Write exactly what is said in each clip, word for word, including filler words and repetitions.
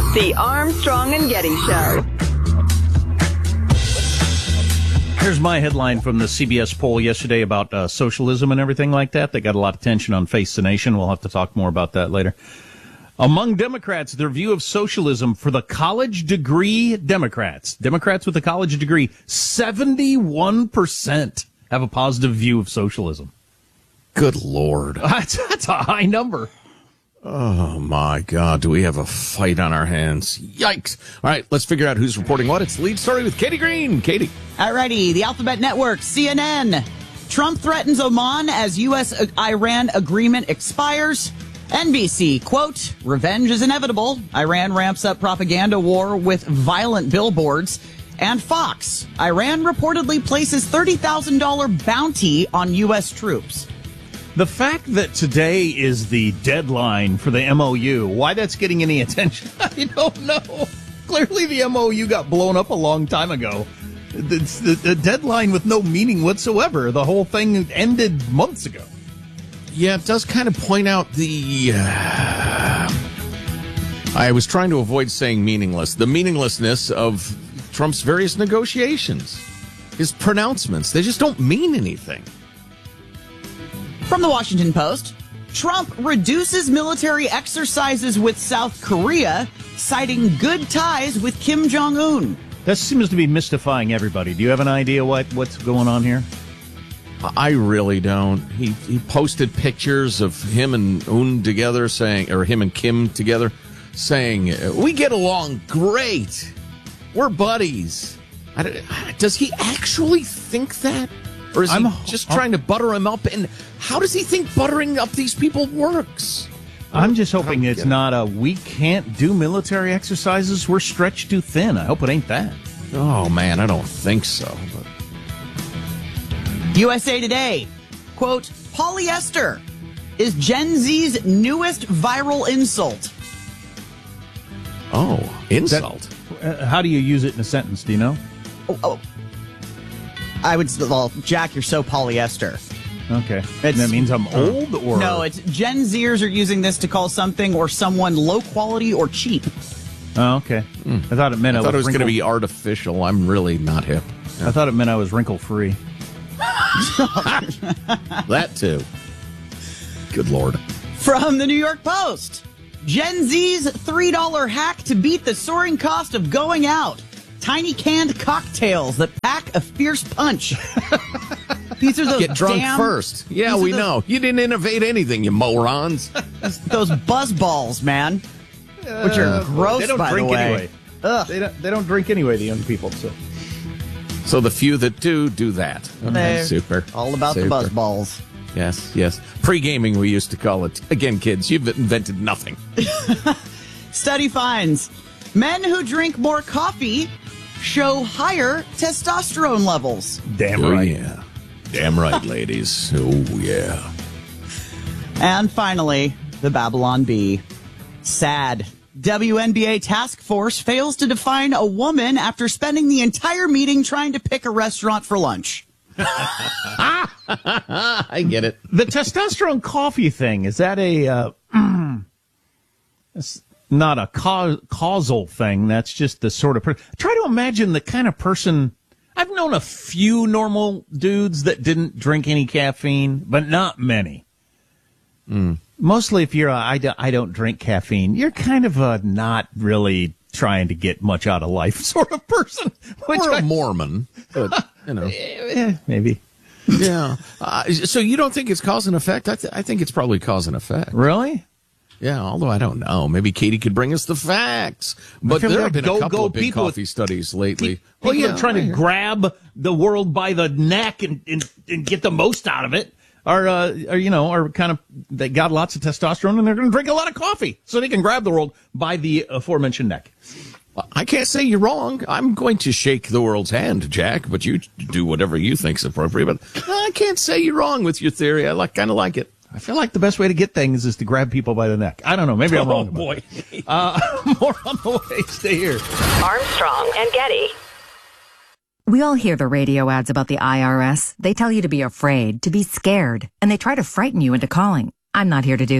The Armstrong and Getty Show. Here's my headline from the C B S poll yesterday about uh, socialism and everything like that. They got a lot of attention on Face the Nation. We'll have to talk more about that later. Among Democrats, their view of socialism for the college degree Democrats, Democrats with a college degree, seventy-one percent have a positive view of socialism. Good Lord. That's, that's a high number. Oh, my God. Do we have a fight on our hands? Yikes. All right, let's figure out who's reporting what. It's the lead story with Katie Green. Katie. Alrighty, the Alphabet Network, C N N. Trump threatens Oman as U S Iran agreement expires. N B C, quote, revenge is inevitable. Iran ramps up propaganda war with violent billboards. And Fox, Iran reportedly places thirty thousand dollars bounty on U S troops. The fact that today is the deadline for the M O U, why that's getting any attention, I don't know. Clearly the M O U got blown up a long time ago. It's the, the deadline with no meaning whatsoever. The whole thing ended months ago. Yeah, it does kind of point out the... Uh, I was trying to avoid saying meaningless. The meaninglessness of Trump's various negotiations. His pronouncements. They just don't mean anything. From the Washington Post, Trump reduces military exercises with South Korea, citing good ties with Kim Jong-un. That seems to be mystifying everybody. Do you have an idea what, what's going on here? I really don't. He he posted pictures of him and Un together saying, or him and Kim together saying, we get along great. We're buddies. I don't, does he actually think that? Or is he I'm, just trying to butter him up? And how does he think buttering up these people works? I'm just hoping it's not a, we can't do military exercises, we're stretched too thin. I hope it ain't that. Oh, man, I don't think so. But... U S A Today, quote, polyester is Gen Z's newest viral insult. Oh, insult? That, uh, how do you use it in a sentence, do you know? Oh, oh. I would, well, Jack, you're so polyester. Okay. And that means I'm old, or? No, it's Gen Zers are using this to call something or someone low quality or cheap. Oh, okay. Mm. I thought it meant I, I thought was, it was going to be artificial. I'm really not hip. Yeah. I thought it meant I was wrinkle-free. That too. Good Lord. From the New York Post, Gen Z's three dollar hack to beat the soaring cost of going out. Tiny canned cocktails that pack a fierce punch. These are those Get drunk damn, first. Yeah, we those, know. You didn't innovate anything, you morons. Those buzz balls, man. Uh, which are gross, they don't by drink the way. Anyway. Ugh. They don't, they don't drink anyway, the young people. So so the few that do, do that. Okay, super. All about super. The buzz balls. Yes, yes. Pre-gaming, we used to call it. Again, kids, you've invented nothing. Study finds men who drink more coffee show higher testosterone levels. Damn oh, right. Yeah. Damn right, ladies. Oh, yeah. And finally, the Babylon Bee. Sad. W N B A task force fails to define a woman after spending the entire meeting trying to pick a restaurant for lunch. I get it. The testosterone coffee thing, is that a... Uh, it's not a ca- causal thing. That's just the sort of person. Try to imagine the kind of person. I've known a few normal dudes that didn't drink any caffeine, but not many. Mm. Mostly if you're a, I, do, I don't drink caffeine, you're kind of a not really trying to get much out of life sort of person. Which or a I, Mormon, but, you know. Eh, maybe. Yeah. Uh, so you don't think it's cause and effect? I, th- I think it's probably cause and effect. Really? Yeah, although I don't know. Maybe Katie could bring us the facts. But there have been go, a couple go of big coffee with, studies lately. People well, yeah, are trying I to hear. grab the world by the neck and, and, and get the most out of it. Are, uh, are, you know, are kind of, they got lots of testosterone and they're going to drink a lot of coffee so they can grab the world by the aforementioned neck. I can't say you're wrong. I'm going to shake the world's hand, Jack, but you do whatever you think's appropriate. But I can't say you're wrong with your theory. I like, kind of like it. I feel like the best way to get things is to grab people by the neck. I don't know. Maybe I'm wrong. Oh, boy. Uh, more on the way. Stay here. Armstrong and Getty. We all hear the radio ads about the I R S. They tell you to be afraid, to be scared, and they try to frighten you into calling. I'm not here to do that.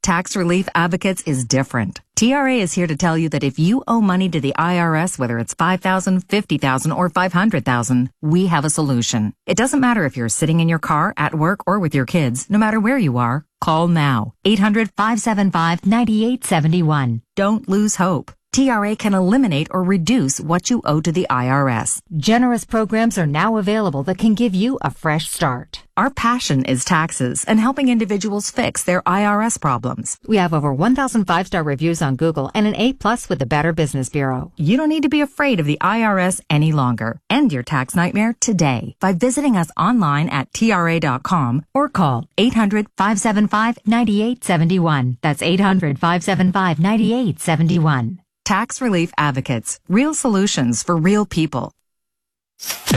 Tax Relief Advocates is different. T R A is here to tell you that if you owe money to the I R S, whether it's five thousand dollars, fifty thousand dollars, or five hundred thousand dollars, we have a solution. It doesn't matter if you're sitting in your car, at work, or with your kids. No matter where you are, call now. eight hundred, five seven five, nine eight seven one. Don't lose hope. T R A can eliminate or reduce what you owe to the I R S. Generous programs are now available that can give you a fresh start. Our passion is taxes and helping individuals fix their I R S problems. We have over one thousand five-star reviews on Google and an A plus with the Better Business Bureau. You don't need to be afraid of the I R S any longer. End your tax nightmare today by visiting us online at T R A dot com or call eight hundred, five seven five, nine eight seven one. That's eight hundred, five seven five, nine eight seven one. Tax Relief Advocates. Real solutions for real people. A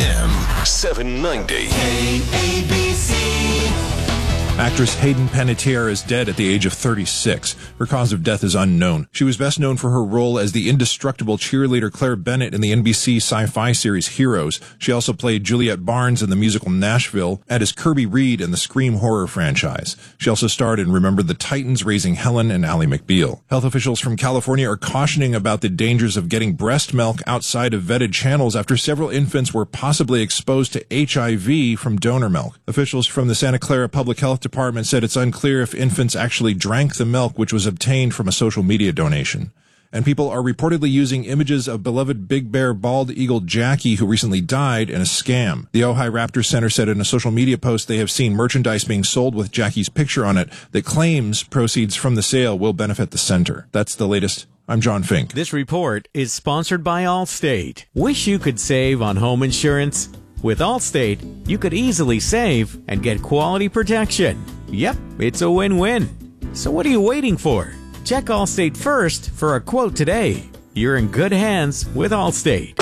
M seven ninety. A A B C. Actress Hayden Panettiere is dead at the age of thirty-six. Her cause of death is unknown. She was best known for her role as the indestructible cheerleader Claire Bennett in the N B C sci-fi series Heroes. She also played Juliet Barnes in the musical Nashville and as Kirby Reed in the Scream horror franchise. She also starred in Remember the Titans, Raising Helen, and Ally McBeal. Health officials from California are cautioning about the dangers of getting breast milk outside of vetted channels after several infants were possibly exposed to H I V from donor milk. Officials from the Santa Clara Public Health Department said it's unclear if infants actually drank the milk which was obtained from a social media donation. And people are reportedly using images of beloved Big Bear bald eagle Jackie, who recently died, in a scam. The Ojai Raptor Center said in a social media post they have seen merchandise being sold with Jackie's picture on it that claims proceeds from the sale will benefit the center. That's the latest. I'm John Fink. This report is sponsored by Allstate. Wish you could save on home insurance? With Allstate, you could easily save and get quality protection. Yep, it's a win-win. So what are you waiting for? Check Allstate first for a quote today. You're in good hands with Allstate.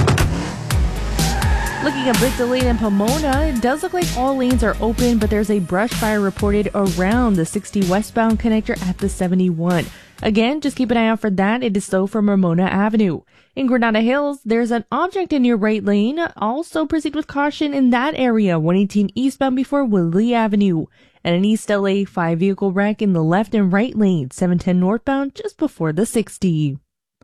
Looking a bit delayed in Pomona, it does look like all lanes are open, but there's a brush fire reported around the sixty westbound connector at the seventy-one. Again, just keep an eye out for that. It is slow from Ramona Avenue. In Granada Hills, there's an object in your right lane. Also proceed with caution in that area, one eighteen eastbound before Willie Avenue. And an East L A five vehicle wreck in the left and right lane, seven ten northbound, just before the sixty.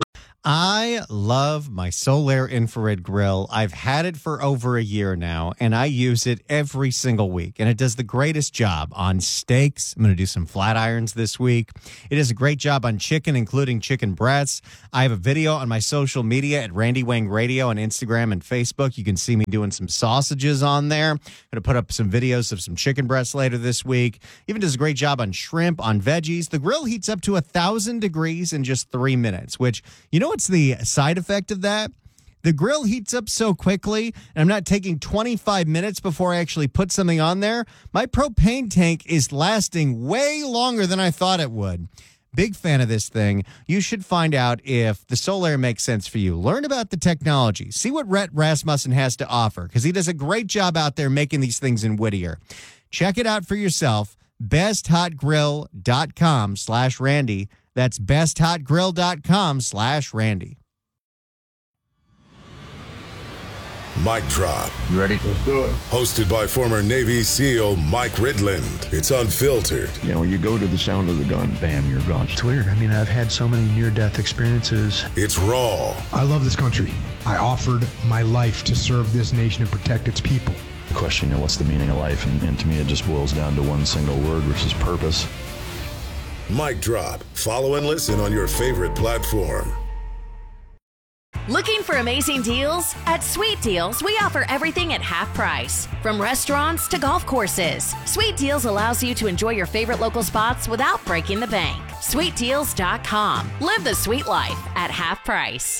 I love my Solaire infrared grill. I've had it for over a year now, and I use it every single week. And it does the greatest job on steaks. I'm going to do some flat irons this week. It does a great job on chicken, including chicken breasts. I have a video on my social media at Randy Wang Radio on Instagram and Facebook. You can see me doing some sausages on there. I'm going to put up some videos of some chicken breasts later this week. Even does a great job on shrimp, on veggies. The grill heats up to one thousand degrees in just three minutes, which, you know, what's the side effect of that? The grill heats up so quickly, and I'm not taking twenty-five minutes before I actually put something on there. My propane tank is lasting way longer than I thought it would. Big fan of this thing. You should find out if the Solaire makes sense for you. Learn about the technology. See what Rhett Rasmussen has to offer, because he does a great job out there making these things in Whittier. Check it out for yourself. best hot grill dot com slash Randy. That's best hot grill dot com slash Randy. Mic Drop. You ready? Let's do it. Hosted by former Navy SEAL Mike Ridland. It's unfiltered. You know, when you go to the sound of the gun, bam, you're gone. It's weird. I mean, I've had so many near-death experiences. It's raw. I love this country. I offered my life to serve this nation and protect its people. The question, you know, what's the meaning of life? And, and to me, it just boils down to one single word, which is purpose. Mic Drop. Follow and listen on your favorite platform. Looking for amazing deals? At Sweet Deals, we offer everything at half price. From restaurants to golf courses, Sweet Deals allows you to enjoy your favorite local spots without breaking the bank. sweet deals dot com. Live the sweet life at half price.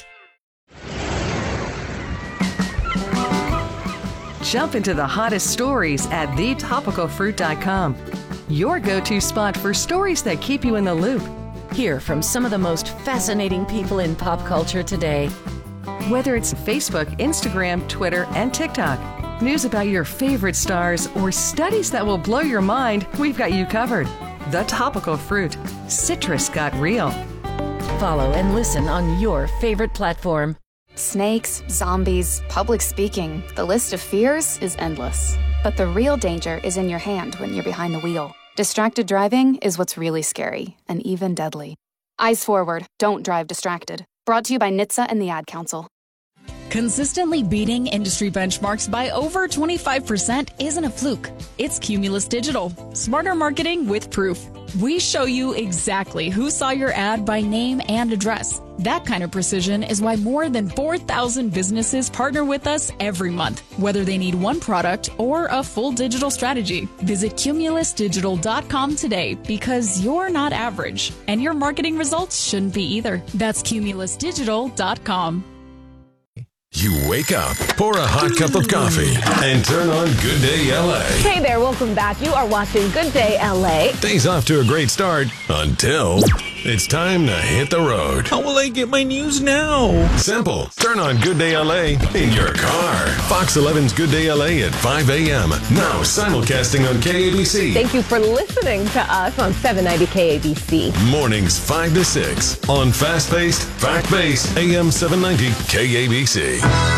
Jump into the hottest stories at the topical fruit dot com. Your go-to spot for stories that keep you in the loop. Hear from some of the most fascinating people in pop culture today. Whether it's Facebook, Instagram, Twitter, and TikTok, news about your favorite stars, or studies that will blow your mind, we've got you covered. The Topical Fruit. Citrus got real. Follow and listen on your favorite platform. Snakes, zombies, public speaking. The list of fears is endless. But the real danger is in your hand when you're behind the wheel. Distracted driving is what's really scary and even deadly. Eyes forward, don't drive distracted. Brought to you by N H T S A and the Ad Council. Consistently beating industry benchmarks by over twenty-five percent isn't a fluke. It's Cumulus Digital. Smarter marketing with proof. We show you exactly who saw your ad by name and address. That kind of precision is why more than four thousand businesses partner with us every month, whether they need one product or a full digital strategy. Visit cumulus digital dot com today because you're not average, and your marketing results shouldn't be either. That's cumulus digital dot com. You wake up, pour a hot cup of coffee, and turn on Good Day L A. Hey there, welcome back. You are watching Good Day L A. Day's off to a great start until it's time to hit the road. How will I get my news now? Simple. Turn on Good Day L A in your car. Fox eleven's Good Day L A at five a.m. Now simulcasting on K A B C. Thank you for listening to us on seven ninety K A B C. Mornings five to six on fast-paced, fact-based A M seven ninety K A B C.